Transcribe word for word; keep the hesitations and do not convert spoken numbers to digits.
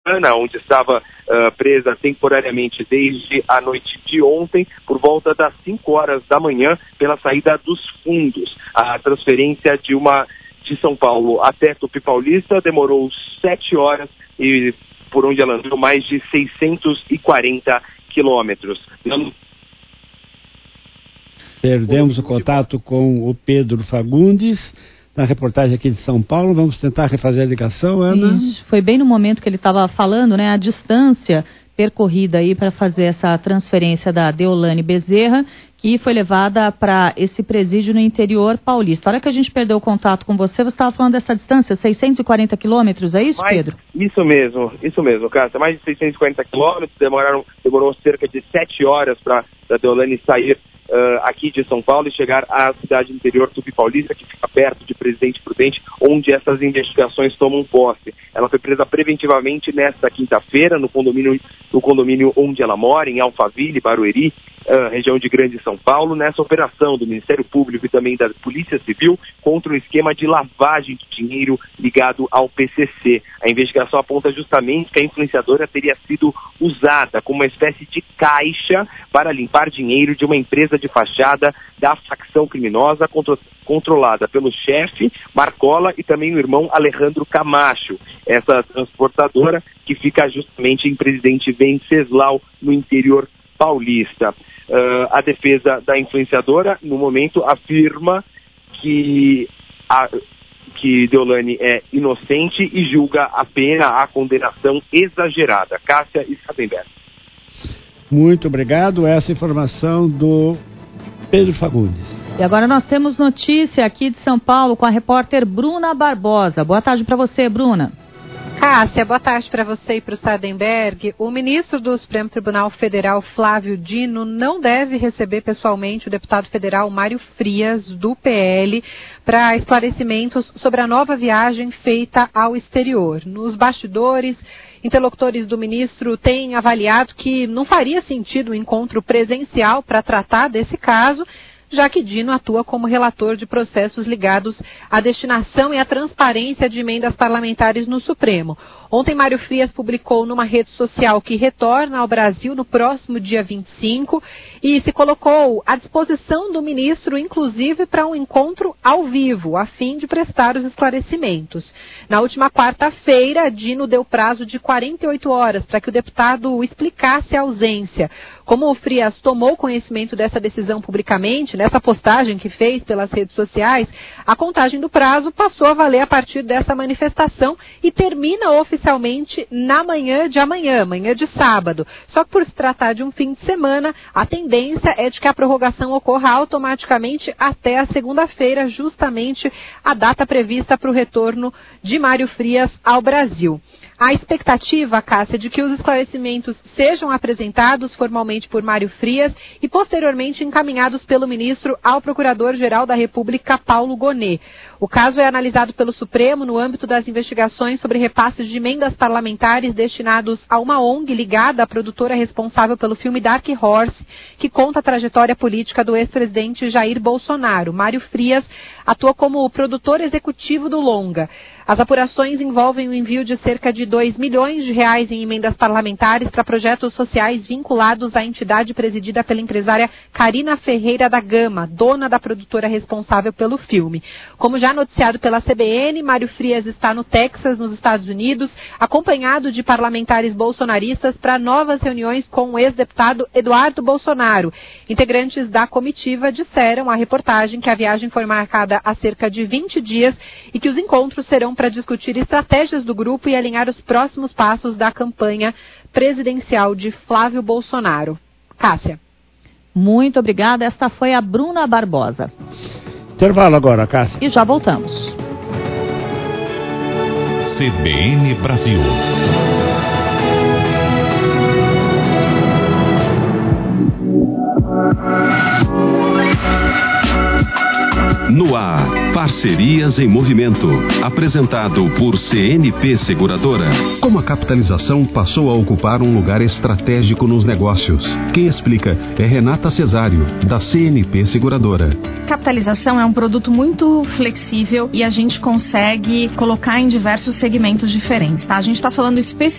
Ana, onde estava uh, presa temporariamente desde a noite de ontem, por volta das cinco horas da manhã, pela saída dos fundos. A transferência de uma de São Paulo até Tupi Paulista demorou sete horas e por onde ela andou mais de seiscentos e quarenta quilômetros. Perdemos o contato com o Pedro Fagundes, na reportagem aqui de São Paulo. Vamos tentar refazer a ligação, Ana? Isso, foi bem no momento que ele estava falando, né, a distância percorrida aí para fazer essa transferência da Deolane Bezerra, que foi levada para esse presídio no interior paulista. A hora que a gente perdeu o contato com você, você estava falando dessa distância, seiscentos e quarenta quilômetros, é isso, Mais, Pedro? Isso mesmo, isso mesmo, Cássia. Mais de seiscentos e quarenta quilômetros, demoraram, demorou cerca de sete horas para a Deolane sair Uh, aqui de São Paulo e chegar à cidade interior Tupi Paulista, que fica perto de Presidente Prudente, onde essas investigações tomam posse. Ela foi presa preventivamente nesta quinta-feira, no condomínio, no condomínio onde ela mora, em Alphaville, Barueri, uh, região de Grande São Paulo, nessa operação do Ministério Público e também da Polícia Civil contra um esquema de lavagem de dinheiro ligado ao P C C. A investigação aponta justamente que a influenciadora teria sido usada como uma espécie de caixa para limpar dinheiro de uma empresa de fachada da facção criminosa contro- controlada pelo chefe Marcola e também o irmão Alejandro Camacho, essa transportadora que fica justamente em Presidente Venceslau, no interior paulista. Uh, a defesa da influenciadora, no momento, afirma que a, que Deolane é inocente e julga a pena, a condenação exagerada. Cássia Scadenberg. Muito obrigado. Essa informação do Pedro Fagundes. E agora nós temos notícia aqui de São Paulo com a repórter Bruna Barbosa. Boa tarde para você, Bruna. Cássia, boa tarde para você e para o Scadenberg. O ministro do Supremo Tribunal Federal, Flávio Dino, não deve receber pessoalmente o deputado federal Mário Frias, do P L, para esclarecimentos sobre a nova viagem feita ao exterior. Nos bastidores, interlocutores do ministro têm avaliado que não faria sentido um encontro presencial para tratar desse caso, já que Dino atua como relator de processos ligados à destinação e à transparência de emendas parlamentares no Supremo. Ontem, Mário Frias publicou numa rede social que retorna ao Brasil no próximo dia vinte e cinco e se colocou à disposição do ministro, inclusive, para um encontro ao vivo, a fim de prestar os esclarecimentos. Na última quarta-feira, Dino deu prazo de quarenta e oito horas para que o deputado explicasse a ausência. Como o Frias tomou conhecimento dessa decisão publicamente, nessa postagem que fez pelas redes sociais, a contagem do prazo passou a valer a partir dessa manifestação e termina oficialmente na manhã de amanhã, manhã de sábado. Só que por se tratar de um fim de semana, a tendência é de que a prorrogação ocorra automaticamente até a segunda-feira, justamente a data prevista para o retorno de Mário Frias ao Brasil. A expectativa, Cássia, de que os esclarecimentos sejam apresentados formalmente por Mário Frias e posteriormente encaminhados pelo ministro ao Procurador-Geral da República, Paulo Gonet. O caso é analisado pelo Supremo no âmbito das investigações sobre repasses de emendas parlamentares destinados a uma O N G ligada à produtora responsável pelo filme Dark Horse, que conta a trajetória política do ex-presidente Jair Bolsonaro. Mário Frias atua como o produtor executivo do longa. As apurações envolvem o envio de cerca de dois milhões de reais em emendas parlamentares para projetos sociais vinculados à entidade presidida pela empresária Carina Ferreira da Gama, dona da produtora responsável pelo filme. Como já noticiado pela C B N, Mário Frias está no Texas, nos Estados Unidos, acompanhado de parlamentares bolsonaristas para novas reuniões com o ex-deputado Eduardo Bolsonaro. Integrantes da comitiva disseram à reportagem que a viagem foi marcada há cerca de vinte dias e que os encontros serão para discutir estratégias do grupo e alinhar os próximos passos da campanha presidencial de Flávio Bolsonaro. Cássia. Muito obrigada. Esta foi a Bruna Barbosa. Intervalo agora, Cássia. E já voltamos. C B N Brasil. No ar, Parcerias em Movimento, apresentado por C N P Seguradora. Como a capitalização passou a ocupar um lugar estratégico nos negócios? Quem explica é Renata Cesário, da C N P Seguradora. Capitalização é um produto muito flexível e a gente consegue colocar em diversos segmentos diferentes, tá? A gente está falando especificamente